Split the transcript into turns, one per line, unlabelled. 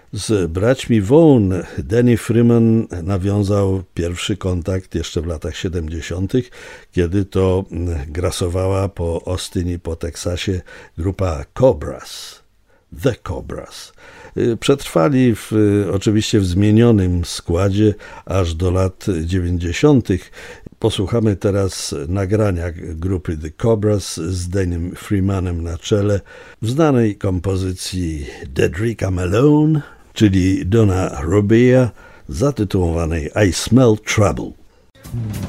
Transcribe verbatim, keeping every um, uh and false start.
Z braćmi Vaughan Danny Freeman nawiązał pierwszy kontakt jeszcze w latach siedemdziesiątych, kiedy to grasowała po Austin i po Teksasie grupa Cobras, The Cobras. Przetrwali w, oczywiście w zmienionym składzie aż do lat dziewięćdziesiątych. Posłuchamy teraz nagrania grupy The Cobras z Danym Freemanem na czele w znanej kompozycji Dedrica Malone, czyli Donna Robea, zatytułowanej I Smell Trouble.